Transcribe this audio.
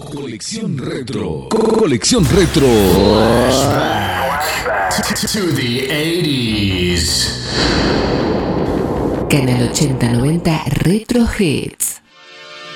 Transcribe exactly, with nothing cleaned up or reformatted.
Colección Retro. Colección Retro. To the eighties. Canal ochenta noventa Retro Hits.